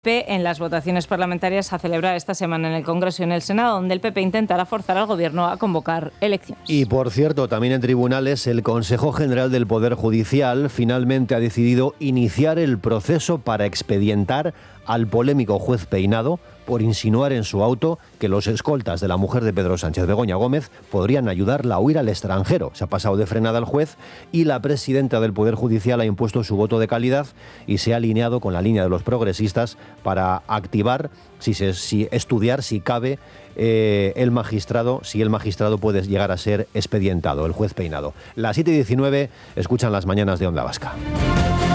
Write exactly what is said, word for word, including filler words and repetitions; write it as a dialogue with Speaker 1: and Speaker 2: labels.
Speaker 1: P P en las votaciones parlamentarias a celebrar esta semana en el Congreso y en el Senado, donde el P P intentará forzar al Gobierno a convocar elecciones.
Speaker 2: Y por cierto, también en tribunales, el Consejo General del Poder Judicial finalmente ha decidido iniciar el proceso para expedientar al polémico juez Peinado por insinuar en su auto que los escoltas de la mujer de Pedro Sánchez, Begoña Gómez, podrían ayudarla a huir al extranjero. Se ha pasado de frenada el juez y la presidenta del Poder Judicial ha impuesto su voto de calidad y se ha alineado con la línea de los progresistas para activar, si, se, si estudiar si cabe eh, el magistrado, si el magistrado puede llegar a ser expedientado, el juez Peinado. Las siete y diecinueve, escuchan las mañanas de Onda Vasca.